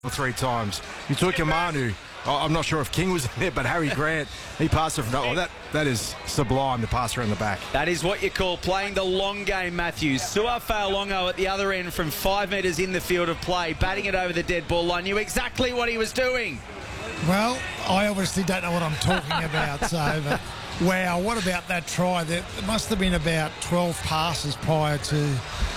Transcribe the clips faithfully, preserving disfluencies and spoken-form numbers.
three times. You took Manu. I'm not sure if King was in there, but Harry Grant, he passed it from oh, that. That is sublime, the pass around the back. That is what you call playing the long game, Matthews. Su'a-Fa'alogo at the other end from five metres in the field of play, batting it over the dead ball line. Knew exactly what he was doing. Well, I obviously don't know what I'm talking about, so, but wow, what about that try? There must have been about twelve passes prior to,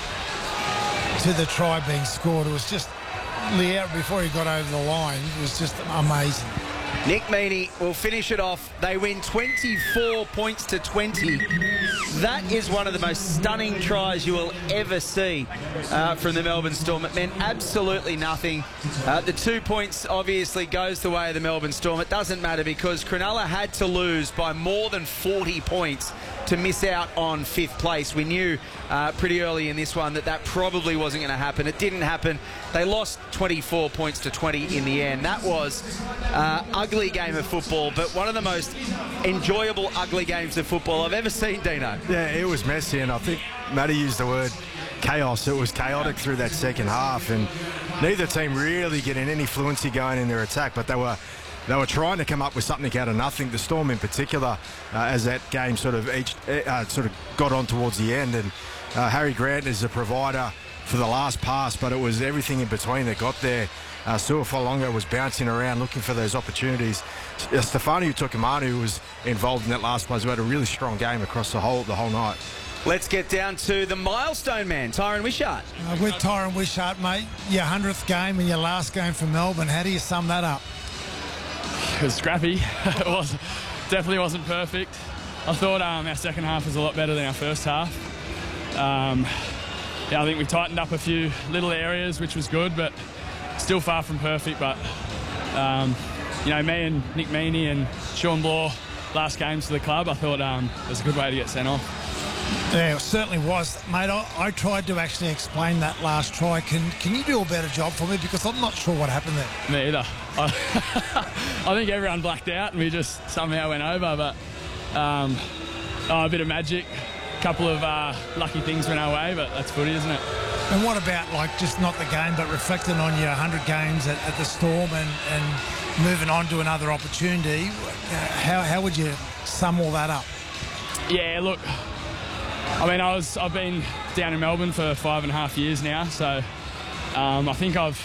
to the try being scored. It was just Liao, before he got over the line, it was just amazing. Nick Meaney will finish it off. They win twenty-four points to twenty. That is one of the most stunning tries you will ever see uh, from the Melbourne Storm. It meant absolutely nothing. Uh, the two points obviously goes the way of the Melbourne Storm. It doesn't matter because Cronulla had to lose by more than forty points to miss out on fifth place. We knew uh, pretty early in this one that that probably wasn't going to happen. It didn't happen. They lost twenty-four points to twenty in the end. That was uh, ugly game of football, but one of the most enjoyable ugly games of football I've ever seen, Dino. Yeah, it was messy, and I think Matty used the word chaos. It was chaotic through that second half, and neither team really getting any fluency going in their attack, but they were They were trying to come up with something out of nothing. The Storm, in particular, uh, as that game sort of each uh, sort of got on towards the end, and uh, Harry Grant is a provider for the last pass, but it was everything in between that got there. Uh, Su'a-Fa'alogo was bouncing around looking for those opportunities. Uh, Stefano Utoikamanu was involved in that last play, who had a really strong game across the whole the whole night. Let's get down to the milestone man, Tyron Wishart. Uh, with Tyron Wishart, mate, your hundredth game and your last game for Melbourne. How do you sum that up? It was scrappy. It was definitely wasn't perfect. I thought um, our second half was a lot better than our first half. Um, yeah, I think we tightened up a few little areas, which was good, but still far from perfect. But um, you know, me and Nick Meaney and Sean Bloor, last games for the club, I thought um, it was a good way to get sent off. Yeah, it certainly was. Mate, I, I tried to actually explain that last try. Can can you do a better job for me? Because I'm not sure what happened there. Me either. I, I think everyone blacked out and we just somehow went over. But um, oh, a bit of magic, a couple of uh, lucky things went our way, but that's footy, isn't it? And what about, like, just not the game, but reflecting on your one hundred games at, at the Storm and, and moving on to another opportunity? How, how would you sum all that up? Yeah, look, I mean, I was, I've been down in Melbourne for five and a half years now, so um, I think I've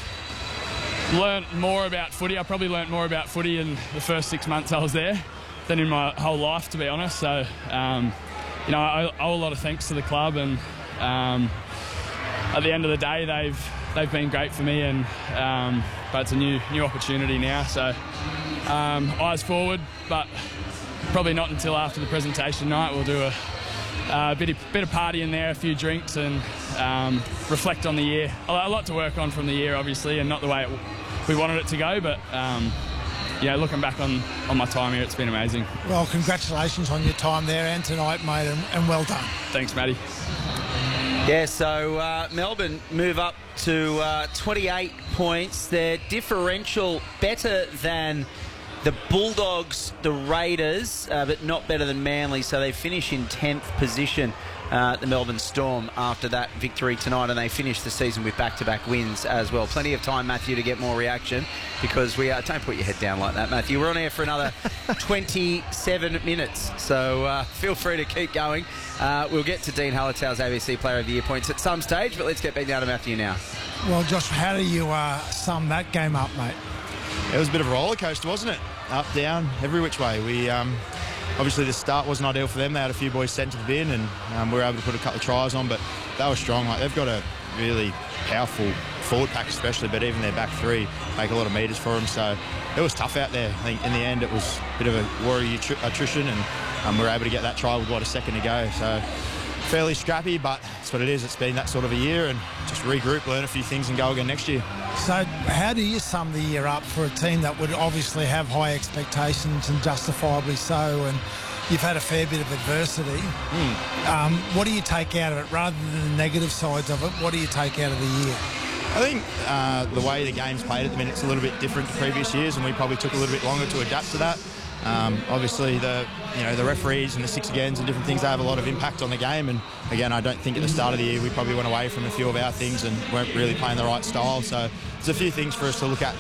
learnt more about footy. I probably learnt more about footy in the first six months I was there than in my whole life, to be honest. So, um, you know, I owe a lot of thanks to the club, and um, at the end of the day, they've they've been great for me, and um, but it's a new new opportunity now. So, um, eyes forward, but probably not until after the presentation night. We'll do a Uh, a bit of, bit of party in there, a few drinks, and um, reflect on the year. A lot to work on from the year, obviously, and not the way it, we wanted it to go, but um, yeah, looking back on, on my time here, it's been amazing. Well, congratulations on your time there and tonight, mate, and, and well done. Thanks, Matty. Yeah, so uh, Melbourne move up to uh, twenty-eight points. Their differential better than the Bulldogs, the Raiders, uh, but not better than Manly, so they finish in tenth position, uh, the Melbourne Storm, after that victory tonight, and they finish the season with back-to-back wins as well. Plenty of time, Matthew, to get more reaction, because we are... Don't put your head down like that, Matthew. We're on air for another twenty-seven minutes, so uh, feel free to keep going. Uh, we'll get to Dean Hallertau's A B C Player of the Year points at some stage, but let's get back down to Matthew now. Well, Josh, how do you uh, sum that game up, mate? It was a bit of a roller coaster, wasn't it? Up, down, every which way. We um, obviously the start wasn't ideal for them. They had a few boys sent to the bin, and um, we were able to put a couple of tries on, but they were strong. Like, they've got a really powerful forward pack, especially, but even their back three make a lot of metres for them. So it was tough out there. I think in the end it was a bit of a worry attrition, and um, we were able to get that try with what a second to go. So fairly scrappy, but that's what it is. It's been that sort of a year, and just regroup, learn a few things, and go again next year. So how do you sum the year up for a team that would obviously have high expectations, and justifiably so, and you've had a fair bit of adversity? Mm. Um, what do you take out of it, rather than the negative sides of it? What do you take out of the year? I think uh, the way the game's played at the minute is a little bit different to previous years, and we probably took a little bit longer to adapt to that. Um, obviously, the you know the referees and the six agains and different things, they have a lot of impact on the game. And again, I don't think at the start of the year we probably went away from a few of our things and weren't really playing the right style. So there's a few things for us to look at